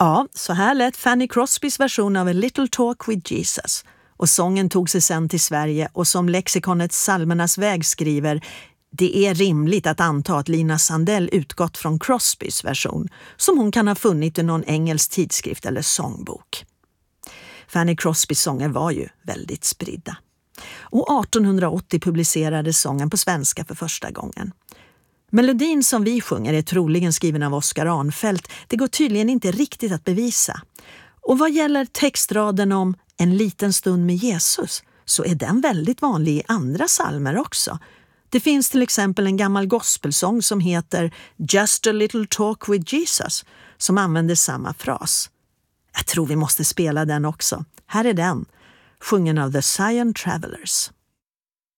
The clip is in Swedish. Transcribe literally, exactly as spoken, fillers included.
Ja, så här lät Fanny Crosbys version av A Little Talk with Jesus. Och sången tog sig sen till Sverige och som lexikonet Psalmernas väg skriver, det är rimligt att anta att Lina Sandell utgått från Crosbys version som hon kan ha funnit i någon engelsk tidskrift eller sångbok. Fanny Crosbys sånger var ju väldigt spridda. Och artonhundraåttio publicerades sången på svenska för första gången. Melodin som vi sjunger är troligen skriven av Oscar Arnfeldt. Det går tydligen inte riktigt att bevisa. Och vad gäller textraden om en liten stund med Jesus så är den väldigt vanlig i andra psalmer också. Det finns till exempel en gammal gospelsång som heter Just a little talk with Jesus som använder samma fras. Jag tror vi måste spela den också. Här är den, sjungen av The Zion Travelers.